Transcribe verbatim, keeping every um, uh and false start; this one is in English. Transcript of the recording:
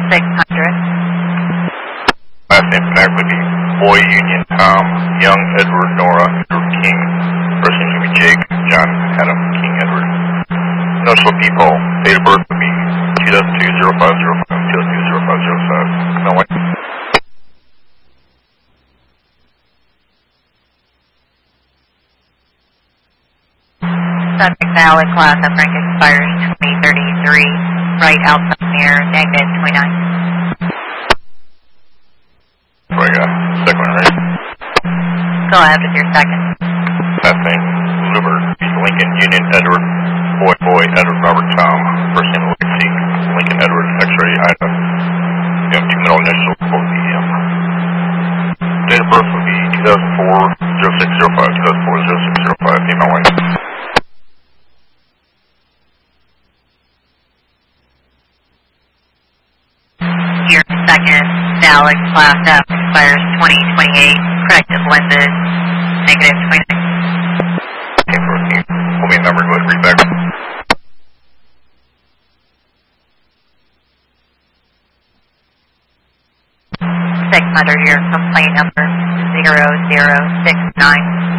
six hundred. Last name connect would be Boy Union Tom, Young Edward Nora Edward King. First name would be Jake John Adam King Edward. Noticeable people. Date of birth would be two thousand two oh five oh five, two thousand two oh five oh five. No way. Subject valid class upright expires twenty thirty-three. Right outside mirror, negative twenty-nine. So I got second one, right? Go ahead with your second. Last name Luber, Lincoln Union Edward, Boy Boy Edward Robert Tom. First name would be Lincoln Edward X-ray Ida. You have two middle initials for the E M. Date of birth would be two thousand four oh six oh five, two thousand four oh six oh five, female white. Your second valid class up expires twenty twenty-eight. Corrective lenses, negative twenty-nine. Okay, for me, pull me a number, go ahead and read back. six hundred, your complaint number zero zero six nine.